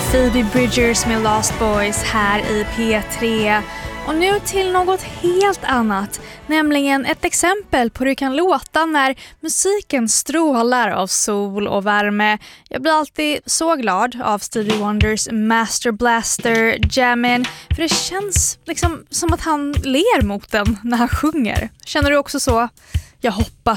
Phoebe Bridgers med Lost Boys här i P3. Och nu till något helt annat, nämligen ett exempel på hur det kan låta när musiken strålar av sol och värme. Jag blir alltid så glad av Stevie Wonders Master Blaster Jammin', för det känns liksom som att han ler mot den när han sjunger. Känner du också så? Jag hoppas